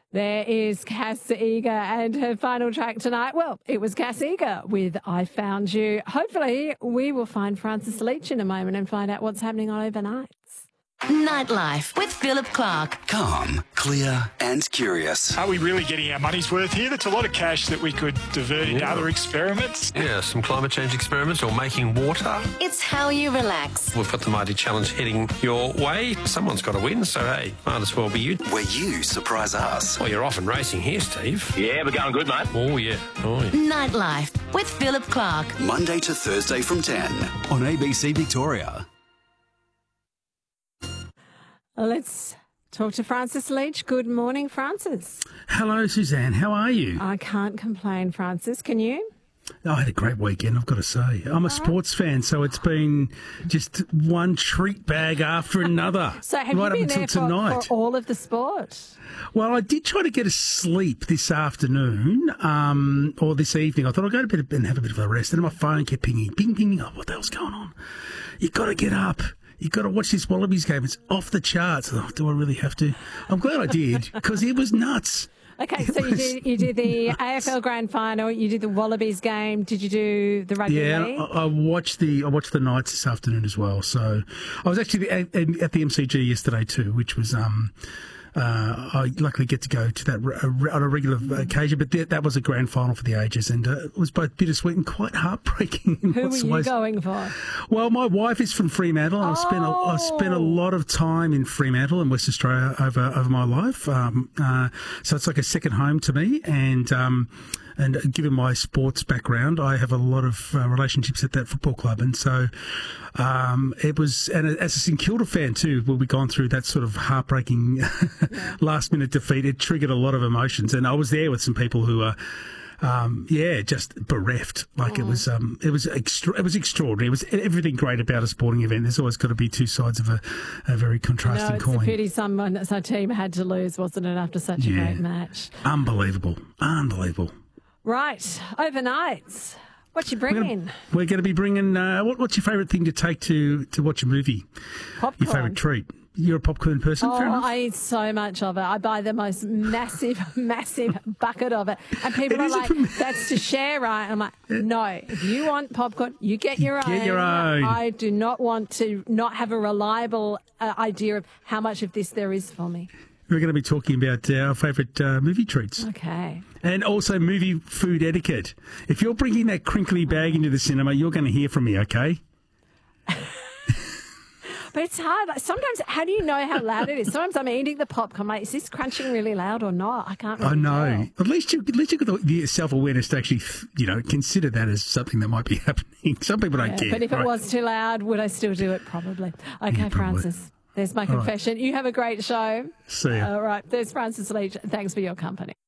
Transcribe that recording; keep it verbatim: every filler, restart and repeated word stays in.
There is Cass Eager and her final track tonight. Well, it was Cass Eager with I Found You. Hopefully we will find Francis Leach in a moment and find out what's happening on Overnights. Nightlife with Philip Clark. Calm, clear and curious. Are we really getting our money's worth here? That's a lot of cash that we could divert into Yeah. other experiments. Yeah, some climate change experiments or making water. It's how you relax. We've got the Mighty Challenge heading your way. Someone's got to win, so hey, might as well be you. Where you surprise us. Well, you're off and racing here, Steve. Yeah, we're going good, mate. Oh, yeah. Oh, yeah. Nightlife with Philip Clark. Monday to Thursday from ten on A B C Victoria. Let's talk to Francis Leach. Good morning, Francis. Hello, Suzanne. How are you? I can't complain, Francis. Can you? Oh, I had a great weekend, I've got to say. I'm a sports fan, so it's been just one treat bag after another. So have right you up been until there for, tonight. for all of the sport? Well, I did try to get a sleep this afternoon, um, or this evening. I thought I'd go to bed and have a bit of a rest. And my phone kept pinging, ping, ping. Oh, what the hell's going on? You've got to get up. You've got to watch this Wallabies game. It's off the charts. Oh, do I really have to? I'm glad I did, because it was nuts. Okay, It so you was did, you did the A F L Grand Final, you did the Wallabies game, did you do the rugby Yeah, league? I, I watched the I watched the Knights this afternoon as well. So I was actually at, at the M C G yesterday too, which was um. Uh, I luckily get to go to that re- on a regular occasion, but that, that was a grand final for the ages, and uh, it was both bittersweet and quite heartbreaking. In Who lots were of you ways. going for? Well, my wife is from Fremantle. and I've spent a, I've spent a Oh. lot of time in Fremantle in West Australia over over my life, um, uh, so it's like a second home to me, and. Um, And given my sports background, I have a lot of uh, relationships at that football club. And so um, it was, and as a St Kilda fan too, when we've gone through that sort of heartbreaking last minute defeat, it triggered a lot of emotions. And I was there with some people who are, um, yeah, just bereft. Like Oh. it was, um, it was extra, it was extraordinary. It was everything great about a sporting event. There's always got to be two sides of a, a very No, contrasting it's coin. a pity someone, some team had to lose, wasn't it, after such a Yeah. great match? Unbelievable. Unbelievable. Right, overnights. What you bringing? We're going to be bringing. Uh, what, what's your favourite thing to take to, to watch a movie? Popcorn. Your favourite treat? You're a popcorn person, Oh, fair enough. I eat so much of it. I buy the most massive, massive bucket of it. And people It are is a like, prom- that's to share, right? I'm like, no, if you want popcorn, you get your own. Get your own. I do not want to not have a reliable uh, idea of how much of this there is for me. We're going to be talking about uh, our favourite uh, movie treats. Okay. And also movie food etiquette. If you're bringing that crinkly bag into the cinema, you're going to hear from me, okay? But it's hard. Like, sometimes, how do you know how loud it is? Sometimes I'm eating the popcorn. Like, is this crunching really loud or not? I can't really I know. tell. At least you, at least you've got the, the self-awareness to actually, you know, consider that as something that might be happening. Some people don't Yeah, care. but if it right? was too loud, would I still do it? Probably. Okay, Yeah, probably. Francis. There's my All right. confession. You have a great show. See ya. All right. There's Francis Leach. Thanks for your company.